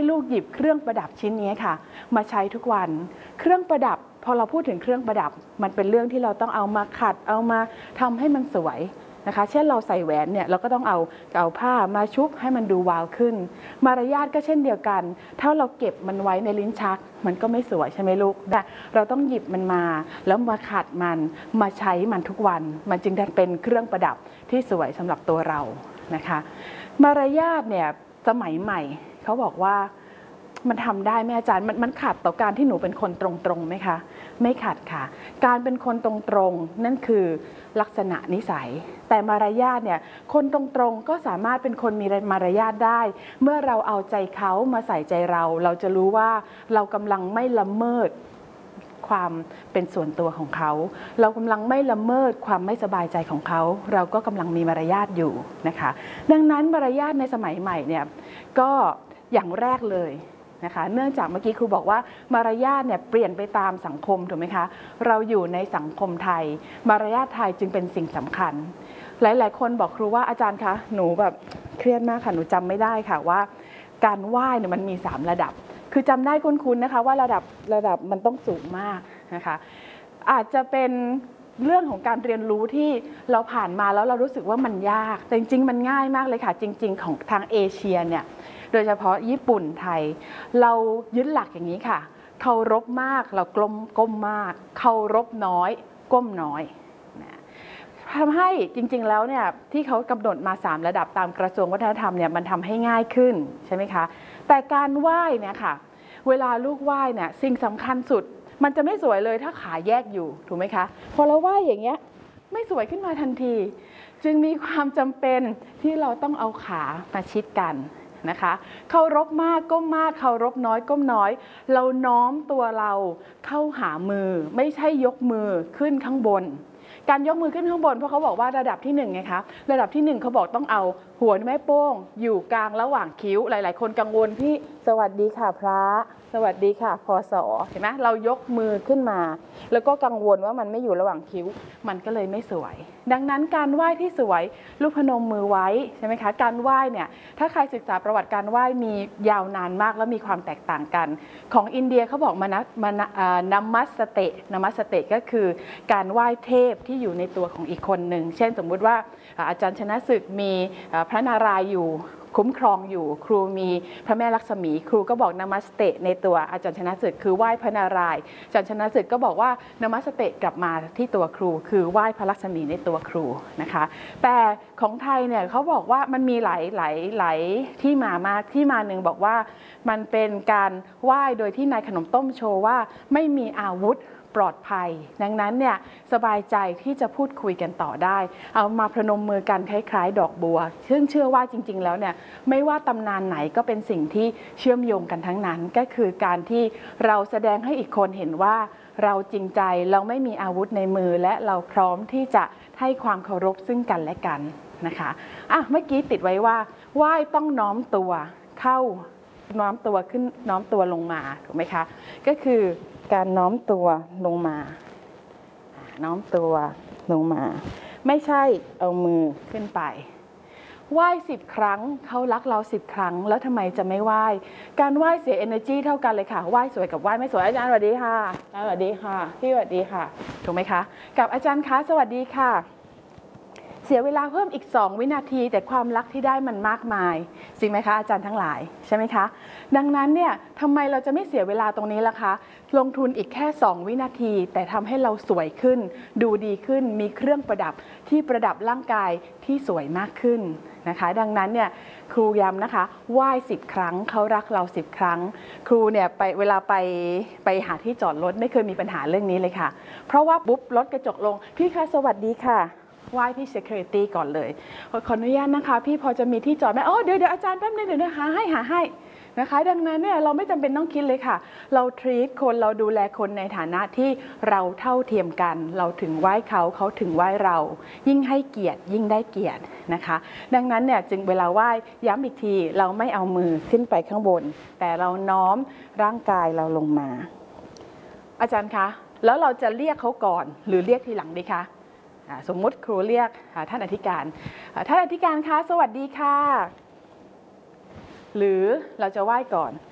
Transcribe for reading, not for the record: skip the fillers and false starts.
ลูกหยิบเครื่องประดับชิ้นนี้ค่ะมาใช้ทุกวันเครื่องประดับพอเราพูดถึงเครื่องประดับมันเป็นเรื่องที่เราต้องเอามาขัดเอามาทำให้มันสวยนะคะเช่นเราใส่แหวนเนี่ยเราก็ต้องเอาผ้ามาชุบให้มันดูวาวขึ้นมารยาทก็เช่นเดียวกันถ้าเราเก็บมันไว้ในลิ้นชักมันก็ไม่สวยใช่ไหมลูกแต่เราต้องหยิบมันมาแล้วมาขัดมันมาใช้มันทุกวันมันจึงได้เป็นเครื่องประดับที่สวยสำหรับตัวเรานะคะมารยาทเนี่ยสมัยใหม่เขาบอกว่ามันทำได้ไหมอาจารย์มันขัดต่อการที่หนูเป็นคนตรงๆไหมคะไม่ขัดค่ะการเป็นคนตรงๆนั่นคือลักษณะนิสัยแต่มารยาทเนี่ยคนตรงๆก็สามารถเป็นคนมีมารยาทได้เมื่อเราเอาใจเขามาใส่ใจเราจะรู้ว่าเรากำลังไม่ละเมิดความเป็นส่วนตัวของเขาเรากำลังไม่ละเมิดความไม่สบายใจของเขาเราก็กำลังมีมารยาทอยู่นะคะดังนั้นมารยาทในสมัยใหม่เนี่ยก็อย่างแรกเลยนะคะเนื่องจากเมื่อกี้ครูบอกว่ามารยาทเนี่ยเปลี่ยนไปตามสังคมถูกไหมคะเราอยู่ในสังคมไทยมารยาทไทยจึงเป็นสิ่งสำคัญหลายๆคนบอกครูว่าอาจารย์คะหนูแบบเครียดมากค่ะหนูจำไม่ได้ค่ะว่าการไหว้เนี่ยมันมี3ระดับคือจำได้คุ้นๆนะคะว่าระดับมันต้องสูงมากนะคะอาจจะเป็นเรื่องของการเรียนรู้ที่เราผ่านมาแล้วเรารู้สึกว่ามันยากแต่จริงๆมันง่ายมากเลยค่ะจริงๆของทางเอเชียเนี่ยโดยเฉพาะญี่ปุ่นไทยเรายึดหลักอย่างนี้ค่ะเคารพมากเราก้มมากเคารพน้อยก้มน้อยทำให้จริงๆแล้วเนี่ยที่เขากำหนดมา3ระดับตามกระทรวงวัฒนธรรมเนี่ยมันทำให้ง่ายขึ้นใช่ไหมคะแต่การไหว้เนี่ยค่ะเวลาลูกไหว้เนี่ยสิ่งสำคัญสุดมันจะไม่สวยเลยถ้าขาแยกอยู่ถูกไหมคะพอเราไหว้อย่างเงี้ยไม่สวยขึ้นมาทันทีจึงมีความจำเป็นที่เราต้องเอาขามาชิดกันนะคะเคารพมากก้มมากเคารพน้อยก้มน้อยเราน้อมตัวเราเข้าหามือไม่ใช่ยกมือขึ้นข้างบนการยกมือขึ้นข้างบนเพราะเขาบอกว่าระดับที่1ไงคะระดับที่1เขาบอกต้องเอาหัวแม่โป้งอยู่กลางระหว่างคิ้วหลายๆคนกังวลพี่สวัสดีค่ะพระสวัสดีค่ะพศเห็นไหมเรายกมือขึ้นมาแล้วก็กังวลว่ามันไม่อยู่ระหว่างคิ้วมันก็เลยไม่สวยดังนั้นการไหว้ที่สวยลูกพนมมือไว้ใช่ไหมคะการไหว้เนี่ยถ้าใครศึกษาประวัติการไหว้มียาวนานมากและมีความแตกต่างกันของอินเดียเขาบอกนามัสเตก็คือการไหว้เทพที่อยู่ในตัวของอีกคนหนึ่งเช่นสมมุติว่าอาจารย์ชนะศึกมีพระนารายณ์อยู่คุ้มครองอยู่ครูมีพระแม่ลักษมีครูก็บอกนามัสเตในตัวอาจารย์ชนะศึกคือไหว้พระนารายณ์อาจารย์ชนะศึกก็บอกว่านามัสเตกลับมาที่ตัวครูคือไหว้พระลักษมีในตัวครูนะคะแต่ของไทยเนี่ยเขาบอกว่ามันมีหลายที่มามากที่มาหนึ่งบอกว่ามันเป็นการไหว้โดยที่นายขนมต้มโชว์ว่าไม่มีอาวุธปลอดภัยดังนั้นเนี่ยสบายใจที่จะพูดคุยกันต่อได้เอามาพนมมือกันคล้ายๆดอกบัวซึ่งเชื่อว่าจริงๆแล้วเนี่ยไม่ว่าตำนานไหนก็เป็นสิ่งที่เชื่อมโยงกันทั้งนั้นก็คือการที่เราแสดงให้อีกคนเห็นว่าเราจริงใจเราไม่มีอาวุธในมือและเราพร้อมที่จะให้ความเคารพซึ่งกันและกันนะคะเมื่อกี้ติดไว้ว่าไหว้ต้องน้อมตัวเข้าน้อมตัวขึ้นน้อมตัวลงมาถูกไหมคะก็คือการน้อมตัวลงมาน้อมตัวลงมาไม่ใช่เอามือขึ้นไปไหว้10 ครั้งเขารักเรา10 ครั้งแล้วทำไมจะไม่ไหว้การไหว้เสีย energy เท่ากันเลยค่ะไหว้สวยกับไหว้ไม่สวยอาจารย์สวัสดีค่ะสวัสดีค่ะพี่สวัสดีค่ะถูกไหมคะกับอาจารย์คะสวัสดีค่ะเสียเวลาเพิ่มอีก2 วินาทีแต่ความรักที่ได้มันมากมายจริงไหมคะอาจารย์ทั้งหลายใช่ไหมคะดังนั้นเนี่ยทำไมเราจะไม่เสียเวลาตรงนี้ล่ะคะลงทุนอีกแค่2 วินาทีแต่ทำให้เราสวยขึ้นดูดีขึ้นมีเครื่องประดับที่ประดับร่างกายที่สวยมากขึ้นนะคะดังนั้นเนี่ยครูย้ำนะคะไหว้10 ครั้งเขารักเรา10 ครั้งครูเนี่ยเวลาไปหาที่จอดรถไม่เคยมีปัญหาเรื่องนี้เลยค่ะเพราะว่าปุ๊บรถกระจกลงพี่คะสวัสดีค่ะไหว้พี่ security ก่อนเลยขออนุญาตนะคะพี่พอจะมีที่จอดไหมเดี๋ยวอาจารย์แป๊บนึงเดี๋ยวหาให้นะคะดังนั้นเนี่ยเราไม่จำเป็นต้องคิดเลยค่ะเรา treat คนเราดูแลคนในฐานะที่เราเท่าเทียมกันเราถึงไหว้เขาถึงไหว้เรายิ่งให้เกียรติยิ่งได้เกียรตินะคะดังนั้นเนี่ยจึงเวลาไหว้ย้ำอีกทีเราไม่เอามือขึ้นไปข้างบนแต่เราน้อมร่างกายเราลงมาอาจารย์คะแล้วเราจะเรียกเขาก่อนหรือเรียกทีหลังดีคะสมมุติครูเรียกท่านอธิการคะสวัสดีค่ะหรือเราจะไหว้ก่อน